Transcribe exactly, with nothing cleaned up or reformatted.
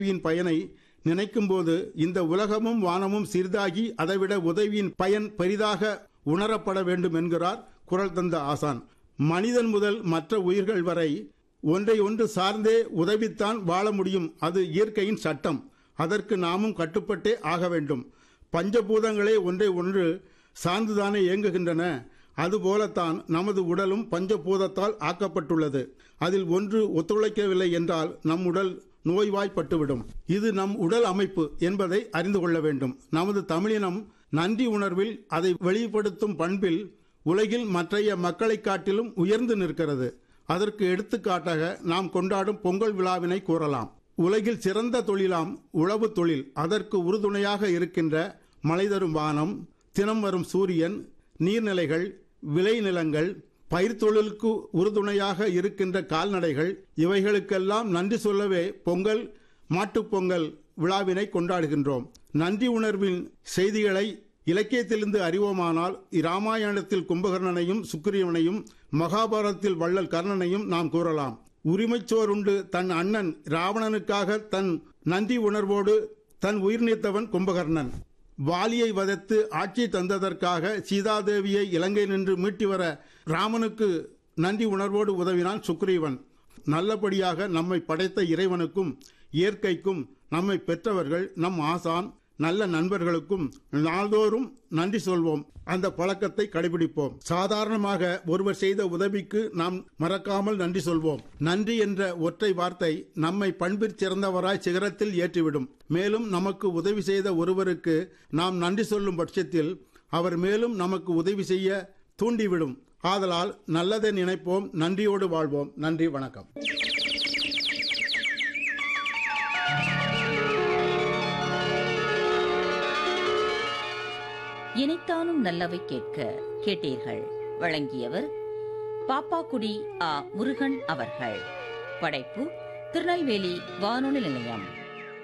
உதவியின் பயனை நினைக்கும்போது இந்த உலகமும் வானமும் சிறிதாகி அதைவிட உதவியின் பயன் பெரிதாக உணரப்பட வேண்டும் என்கிறார் குரல் தந்த ஆசான். மனிதன் முதல் மற்ற உயிர்கள் வரை ஒன்றை ஒன்று சார்ந்தே உதவித்தான் வாழ முடியும். அது இயற்கையின் சட்டம். அதற்கு நாமும் கட்டுப்பட்டே ஆக வேண்டும். பஞ்சபூதங்களே ஒன்றை ஒன்று சார்ந்துதானே இயங்குகின்றன. அதுபோலத்தான் நமது உடலும் பஞ்சபூதத்தால் ஆக்கப்பட்டுள்ளது. அதில் ஒன்று ஒத்துழைக்கவில்லை என்றால் நம் உடல் நோய்வாய்ப்பட்டுவிடும். இது நம் உடல் அமைப்பு என்பதை அறிந்து கொள்ள வேண்டும். நமது தமிழினம் நன்றி உணர்வில் அதை வெளிப்படுத்தும் பண்பில் உலகில் மற்றைய மக்களை காட்டிலும் உயர்ந்து நிற்கிறது. அதற்கு எடுத்துக்காட்டாக நாம் கொண்டாடும் பொங்கல் விழாவினை கூறலாம். உலகில் சிறந்த தொழிலாம் உழவு தொழில். அதற்கு உறுதுணையாக இருக்கின்ற மழை தரும் வானம், தினம் வரும் சூரியன், நீர்நிலைகள், விளைநிலங்கள், பயிர் தொழிலுக்கு உறுதுணையாக இருக்கின்ற கால்நடைகள், இவைகளுக்கெல்லாம் நன்றி சொல்லவே பொங்கல் மாட்டுப்பொங்கல் விழாவினை கொண்டாடுகின்றோம். நன்றி உணர்வின் செய்திகளை இலக்கியத்திலிருந்து அறிவோமானால் இராமாயணத்தில் கும்பகர்ணனையும் சுக்கிரீவனையும், மகாபாரதத்தில் வள்ளல் கர்ணனையும் நாம் கூறலாம். உரிமைச்சோருண்டு தன் அண்ணன் ராவணனுக்காக தன் நன்றி உணர்வோடு தன் உயிர் நீத்தவன் கும்பகர்ணன். வாலியை வதைத்து ஆட்சி தந்ததற்காக சீதாதேவியை இலங்கை நின்று மீட்டி வர ராமனுக்கு நன்றி உணர்வோடு உதவினான் சுக்ரீவன். நல்லபடியாக நம்மை படைத்த இறைவனுக்கும் இயற்கைக்கும் நம்மை பெற்றவர்கள் நம் ஆசான் நல்ல நண்பர்களுக்கும் நாள்தோறும் நன்றி சொல்வோம். அந்த பழக்கத்தை கடைபிடிப்போம். சாதாரணமாக ஒருவர் செய்த உதவிக்கு நாம் மறக்காமல் நன்றி சொல்வோம். நன்றி என்ற ஒற்றை வார்த்தை நம்மை பண்பிற் சிறந்தவராய் சிகரத்தில் ஏற்றிவிடும். மேலும் நமக்கு உதவி செய்த ஒருவருக்கு நாம் நன்றி சொல்லும் பட்சத்தில் அவர் மேலும் நமக்கு உதவி செய்ய தூண்டிவிடும். ஆதலால் நல்லதை நினைப்போம், நன்றியோடு வாழ்வோம். நன்றி, வணக்கம். இனித்தானும் நல்லவை கேட்க கேட்டீர்கள். வழங்கியவர் பாப்பாக்குடி ஆ முருகன் அவர்கள். படைப்பு திருநெல்வேலி வானொலி நிலையம்.